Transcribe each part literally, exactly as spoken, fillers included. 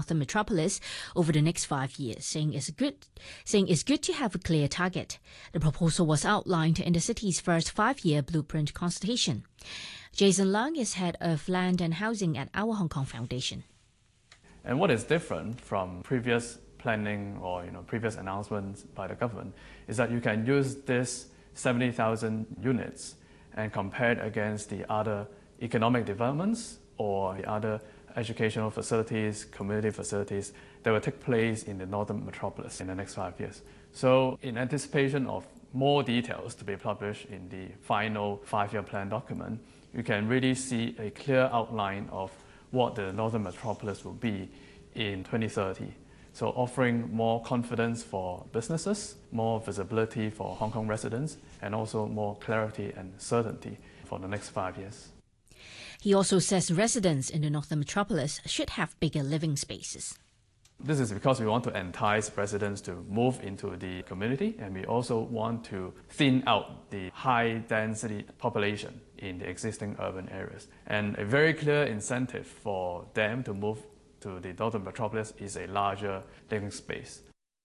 northern metropolis over the next five years, saying it's good, saying it's good to have a clear target. The proposal was outlined in the city's first five-year blueprint consultation. Jason Leung is head of land and housing at Our Hong Kong Foundation. And what is different from previous planning or you know previous announcements by the government is that you can use this seventy thousand units and compare it against the other economic developments or the other educational facilities, community facilities that will take place in the northern metropolis in the next five years. So in anticipation of more details to be published in the final five-year plan document, you can really see a clear outline of what the northern metropolis will be in twenty thirty. So offering more confidence for businesses, more visibility for Hong Kong residents, and also more clarity and certainty for the next five years. He also says residents in the northern metropolis should have bigger living spaces. This is because we want to entice residents to move into the community, and we also want to thin out the high-density population in the existing urban areas. And a very clear incentive for them to move to the northern metropolis is a larger living space.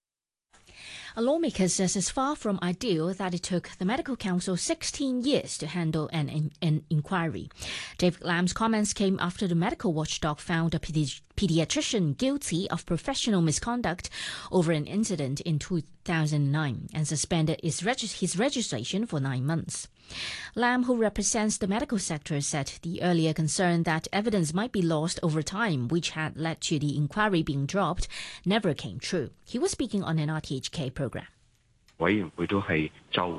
A lawmaker says it's far from ideal that it took the Medical Council sixteen years to handle an, an inquiry. David Lam's comments came after the medical watchdog found a pedi- pediatrician guilty of professional misconduct over an incident in two thousand nine and suspended his, regis- his registration for nine months. Lam, who represents the medical sector, said the earlier concern that evidence might be lost over time, which had led to the inquiry being dropped, never came true. He was speaking on an R T H K program. The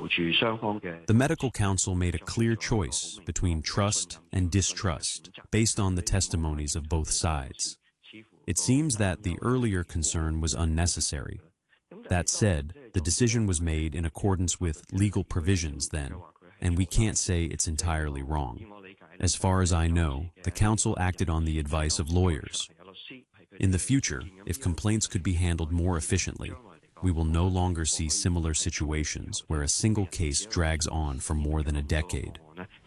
Medical Council made a clear choice between trust and distrust based on the testimonies of both sides. It seems that the earlier concern was unnecessary. That said, the decision was made in accordance with legal provisions then, and we can't say it's entirely wrong. As far as I know, the Council acted on the advice of lawyers. In the future, if complaints could be handled more efficiently, we will no longer see similar situations where a single case drags on for more than a decade.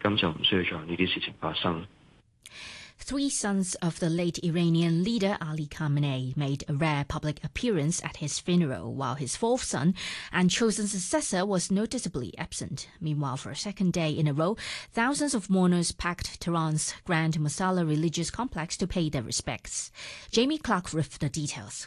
Three sons of the late Iranian leader Ali Khamenei made a rare public appearance at his funeral, while his fourth son and chosen successor was noticeably absent. Meanwhile, for a second day in a row, thousands of mourners packed Tehran's Grand Masala religious complex to pay their respects. Jamie Clark with the details.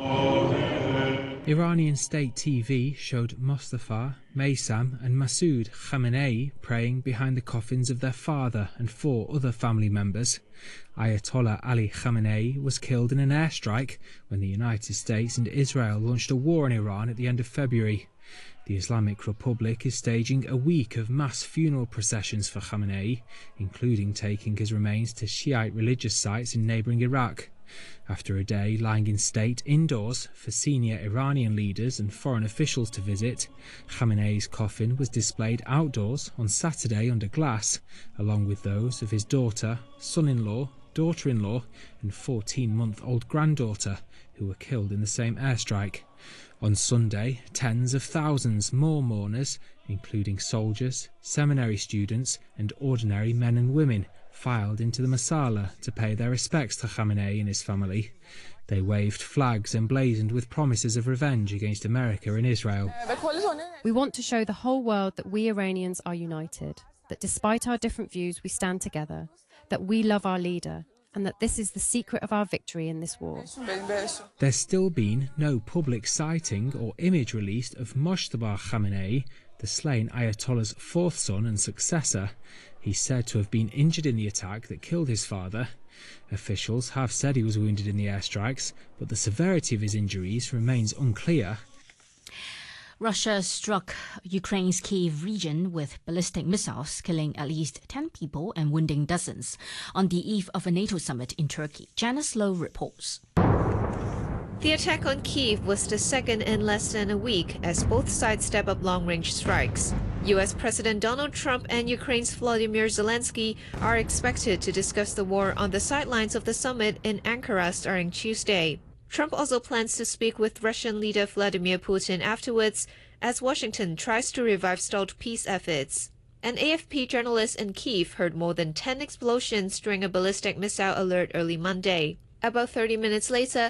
Iranian state T V showed Mostafa, Maysam and Masoud Khamenei praying behind the coffins of their father and four other family members. Ayatollah Ali Khamenei was killed in an airstrike when the United States and Israel launched a war on Iran at the end of February. The Islamic Republic is staging a week of mass funeral processions for Khamenei, including taking his remains to Shiite religious sites in neighbouring Iraq. After a day lying in state indoors for senior Iranian leaders and foreign officials to visit, Khamenei's coffin was displayed outdoors on Saturday under glass, along with those of his daughter, son-in-law, daughter-in-law and fourteen-month-old granddaughter, who were killed in the same airstrike. On Sunday, tens of thousands more mourners, including soldiers, seminary students and ordinary men and women, filed into the Masala to pay their respects to Khamenei and his family. They waved flags emblazoned with promises of revenge against America and Israel. We want to show the whole world that we Iranians are united, that despite our different views we stand together, that we love our leader, and that this is the secret of our victory in this war. There's still been no public sighting or image released of Mojtaba Khamenei, the slain Ayatollah's fourth son and successor. He's said to have been injured in the attack that killed his father. Officials have said he was wounded in the airstrikes, but the severity of his injuries remains unclear. Russia struck Ukraine's Kyiv region with ballistic missiles, killing at least ten people and wounding dozens on the eve of a NATO summit in Turkey. Janice Lowe reports. The attack on Kyiv was the second in less than a week as both sides step up long-range strikes. U S President Donald Trump and Ukraine's Volodymyr Zelensky are expected to discuss the war on the sidelines of the summit in Ankara starting Tuesday. Trump also plans to speak with Russian leader Vladimir Putin afterwards as Washington tries to revive stalled peace efforts. An A F P journalist in Kyiv heard more than ten explosions during a ballistic missile alert early Monday. About thirty minutes later,